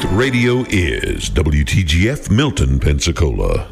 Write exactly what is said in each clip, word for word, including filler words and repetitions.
Truth Radio is W T G F Milton, Pensacola.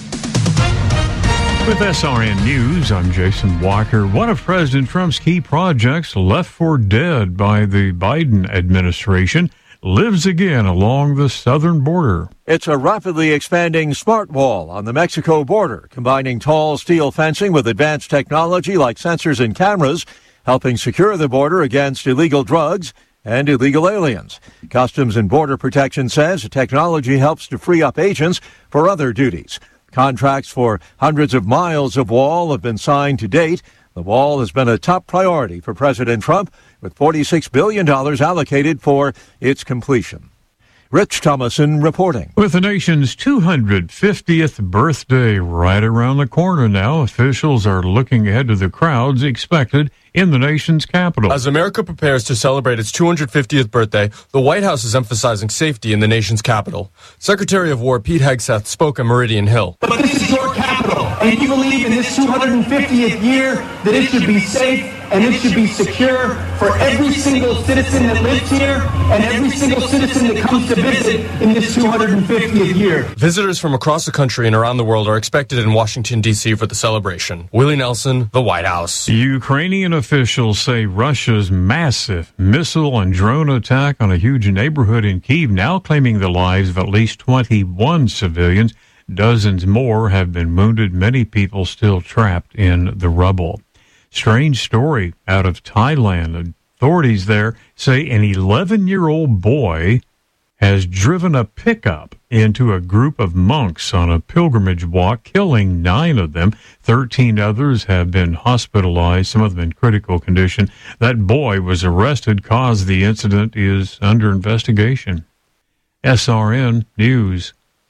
With S R N News, I'm Jason Walker. One of President Trump's key projects left for dead by the Biden administration lives again along the southern border. It's a rapidly expanding smart wall on the Mexico border, combining tall steel fencing with advanced technology like sensors and cameras, helping secure the border against illegal drugs and illegal aliens. Customs and Border Protection says the technology helps to free up agents for other duties. Contracts for hundreds of miles of wall have been signed to date. The wall has been a top priority for President Trump, with forty-six billion dollars allocated for its completion. Rich Thomason reporting. With the nation's two hundred fiftieth birthday right around the corner now, officials are looking ahead to the crowds expected in the nation's capital. As America prepares to celebrate its two hundred fiftieth birthday, the White House is emphasizing safety in the nation's capital. Secretary of War Pete Hegseth spoke at Meridian Hill. But this is your capital, and if you believe in this two hundred fiftieth year that it should be safe and it should be secure for every single citizen that lives here and every single citizen that comes to visit in this two hundred fiftieth year. Visitors from across the country and around the world are expected in Washington, D C for the celebration. Willie Nelson, the White House. Ukrainian officials say Russia's massive missile and drone attack on a huge neighborhood in Kyiv now claiming the lives of at least twenty-one civilians. Dozens more have been wounded, many people still trapped in the rubble. Strange story out of Thailand. Authorities there say an eleven-year-old boy has driven a pickup into a group of monks on a pilgrimage walk, killing nine of them. Thirteen others have been hospitalized, some of them in critical condition. That boy was arrested. Cause of the incident is under investigation. S R N News.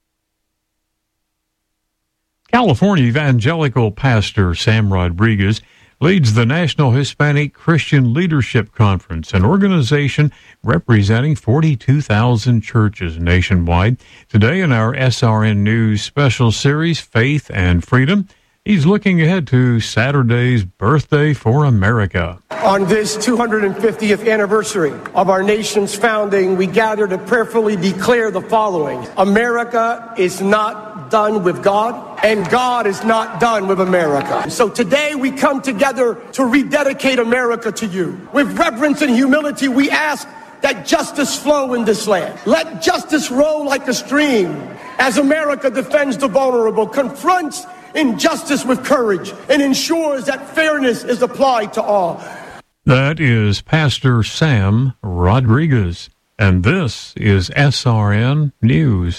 California evangelical pastor Sam Rodriguez leads the National Hispanic Christian Leadership Conference, an organization representing forty-two thousand churches nationwide. Today in our S R N News special series, Faith and Freedom, he's looking ahead to Saturday's Birthday for America. On this two hundred fiftieth anniversary of our nation's founding, we gather to prayerfully declare the following. America is not done with God, and God is not done with America. So today we come together to rededicate America to you. With reverence and humility, we ask that justice flow in this land. Let justice roll like a stream as America defends the vulnerable, confronts injustice with courage, and ensures that fairness is applied to all. That is Pastor Sam Rodriguez, and this is S R N News.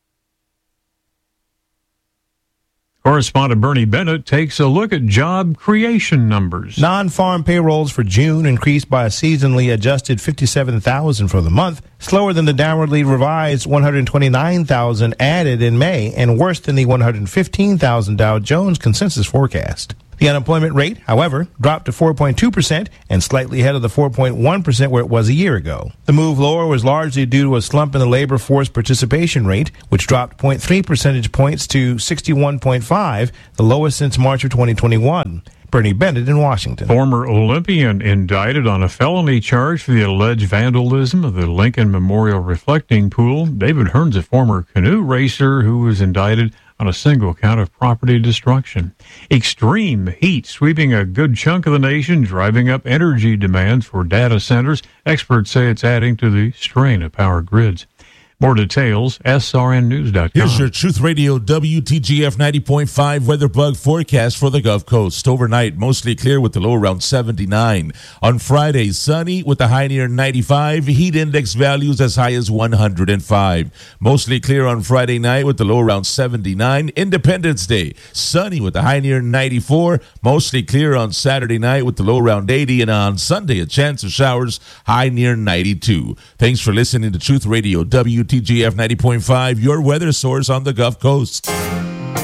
Correspondent Bernie Bennett takes a look at job creation numbers. Non-farm payrolls for June increased by a seasonally adjusted fifty-seven thousand for the month, slower than the downwardly revised one hundred twenty-nine thousand added in May, and worse than the one hundred fifteen thousand Dow Jones consensus forecast. The unemployment rate, however, dropped to four point two percent and slightly ahead of the four point one percent where it was a year ago. The move lower was largely due to a slump in the labor force participation rate, which dropped zero point three percentage points to sixty-one point five, the lowest since March of twenty twenty-one. Bernie Bennett in Washington. Former Olympian indicted on a felony charge for the alleged vandalism of the Lincoln Memorial reflecting pool. David Hearn's a former canoe racer who was indicted on a single count of property destruction. Extreme heat sweeping a good chunk of the nation, driving up energy demands for data centers. Experts say it's adding to the strain of power grids. More details, S R N news dot com. Here's your Truth Radio W T G F ninety point five weather bug forecast for the Gulf Coast. Overnight, mostly clear with the low around seventy-nine. On Friday, sunny with the high near ninety-five. Heat index values as high as one hundred five. Mostly clear on Friday night with the low around seventy-nine. Independence Day, sunny with the high near ninety-four. Mostly clear on Saturday night with the low around eighty. And on Sunday, a chance of showers, high near ninety-two. Thanks for listening to Truth Radio W T G F ninety point five, your weather source on the Gulf Coast.